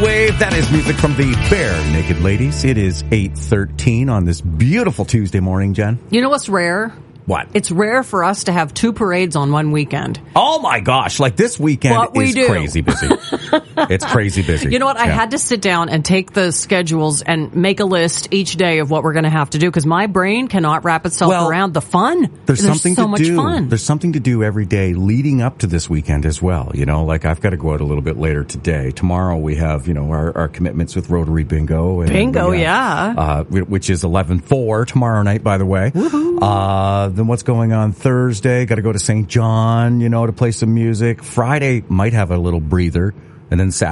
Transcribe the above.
Wave. That is music from the Bare Naked Ladies. It is 8:13 on this beautiful Tuesday morning, Jen. You know what's rare? What? It's rare for us to have two parades on one weekend. Oh my gosh, like this weekend is crazy busy. It's crazy busy. You know what? I had to sit down and take the schedules and make a list each day of what we're going to have to do because my brain cannot wrap itself around the fun. There's something so to much do. Fun. There's something to do every day leading up to this weekend as well. You know, like I've got to go out a little bit later today. Tomorrow we have, you know, our commitments with Rotary Bingo. And Bingo, yeah. Which is 11/4 tomorrow night, by the way. Woohoo. Then what's going on Thursday? Got to go to St. John, you know, to play some music. Friday might have a little breather. And then Saturday